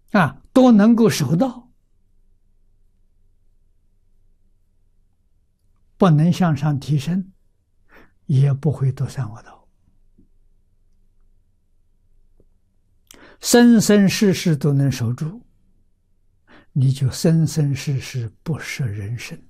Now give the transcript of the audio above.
都能够守到，不能向上提升，也不会得三恶道，生生世世都能守住，你就生生世世不舍人生。